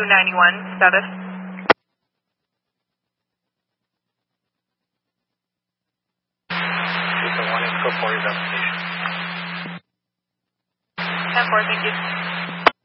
291, status. One info for your destination. 10-4, thank you.